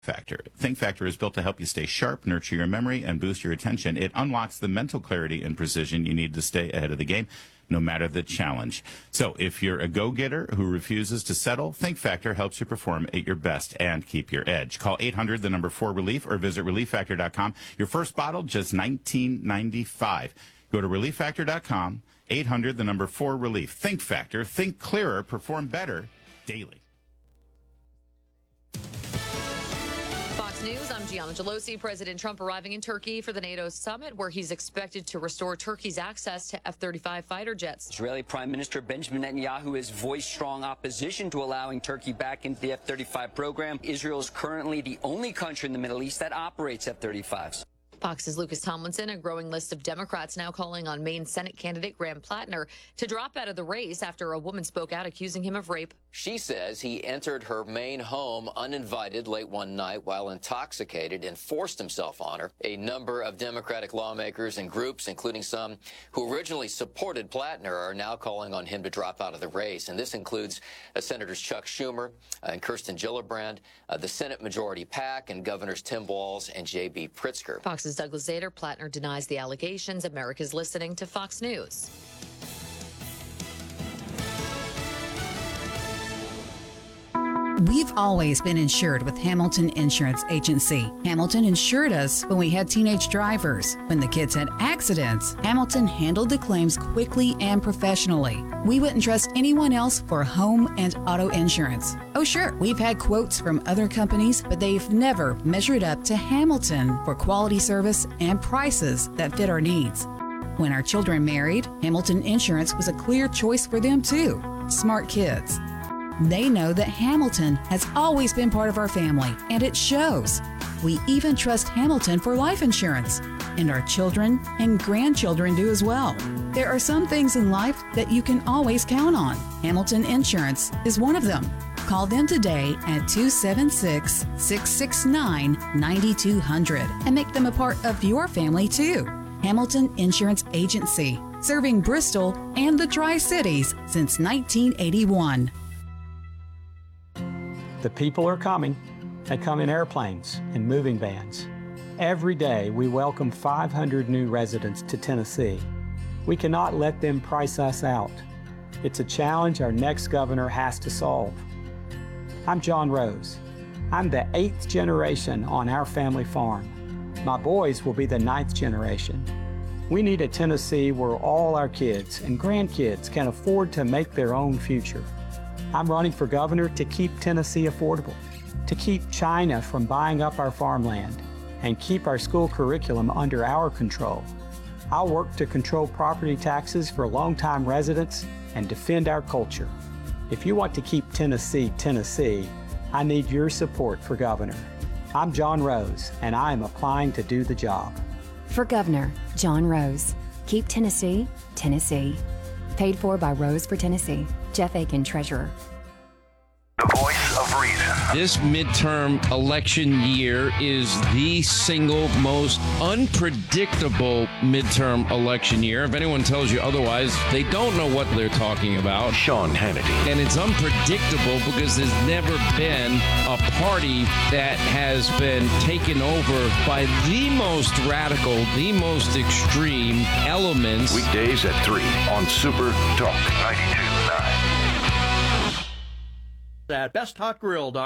Factor. Think Factor is built to help you stay sharp, nurture your memory, and boost your attention. It unlocks the mental clarity and precision you need to stay ahead of the game, no matter the challenge. So if you're a go-getter who refuses to settle, Think Factor helps you perform at your best and keep your edge. Call 800 the number 4 relief or visit relieffactor.com. Your first bottle, just $19.95. Go to relieffactor.com, 800 the number 4 relief. Think Factor. Think clearer. Perform better daily. Fox News, I'm Gianna Gelosi. President Trump arriving in Turkey for the NATO summit, where he's expected to restore Turkey's access to F-35 fighter jets. Israeli Prime Minister Benjamin Netanyahu has voiced strong opposition to allowing Turkey back into the F-35 program. Israel is currently the only country in the Middle East that operates F-35s. Fox's Lucas Tomlinson. A growing list of Democrats now calling on Maine Senate candidate Graham Plattner to drop out of the race after a woman spoke out accusing him of rape. She says he entered her Maine home uninvited late one night while intoxicated and forced himself on her. A number of Democratic lawmakers and groups, including some who originally supported Plattner, are now calling on him to drop out of the race. And this includes Senators Chuck Schumer and Kirsten Gillibrand, the Senate Majority PAC, and Governors Tim Walz and J.B. Pritzker. Fox's Douglas Zader. Plattner denies the allegations. America's listening to Fox News. We've always been insured with Hamilton Insurance Agency. Hamilton insured us when we had teenage drivers. When the kids had accidents, Hamilton handled the claims quickly and professionally. We wouldn't trust anyone else for home and auto insurance. Oh sure, we've had quotes from other companies, but they've never measured up to Hamilton for quality service and prices that fit our needs. When our children married, Hamilton Insurance was a clear choice for them too. Smart kids. They know that Hamilton has always been part of our family, and it shows. We even trust Hamilton for life insurance, and our children and grandchildren do as well. There are some things in life that you can always count on. Hamilton Insurance is one of them. Call them today at 276-669-9200 and make them a part of your family too. Hamilton Insurance Agency, serving Bristol and the Tri-Cities since 1981. The people are coming. They come in airplanes and moving vans. Every day, we welcome 500 new residents to Tennessee. We cannot let them price us out. It's a challenge our next governor has to solve. I'm John Rose. I'm the 8th generation on our family farm. My boys will be the 9th generation. We need a Tennessee where all our kids and grandkids can afford to make their own future. I'm running for governor to keep Tennessee affordable, to keep China from buying up our farmland, and keep our school curriculum under our control. I'll work to control property taxes for longtime residents and defend our culture. If you want to keep Tennessee, Tennessee, I need your support for governor. I'm John Rose, and I am applying to do the job. For governor, John Rose. Keep Tennessee, Tennessee. Paid for by Rose for Tennessee. Jeff Aiken, Treasurer. The voice of reason. This midterm election year is the single most unpredictable midterm election year. If anyone tells you otherwise, they don't know what they're talking about. Sean Hannity. And it's unpredictable because there's never been a party that has been taken over by the most radical, the most extreme elements. Weekdays at 3 on Super Talk 92.9. At Best Hot Grill.